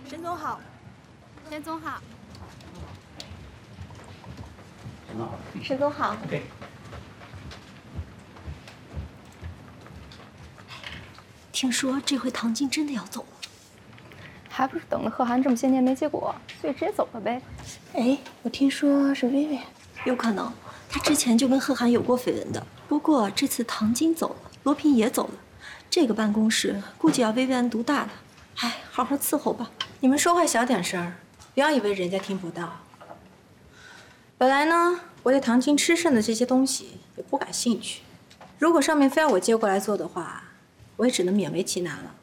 沈总好， 沈总好， 沈总好。 对。 听说这回唐晶真的要走了， 还不是等了贺涵这么些年没结果，所以直接走了呗。 哎，我听说是薇薇， 有可能他之前就跟贺涵有过绯闻的。不过这次唐晶走了，罗平也走了，这个办公室估计要薇薇安独大了。哎，好好伺候吧。 你们说话小点声，不要以为人家听不到。本来呢，我对唐晶吃剩的这些东西也不感兴趣。如果上面非要我接过来做的话，我也只能勉为其难了。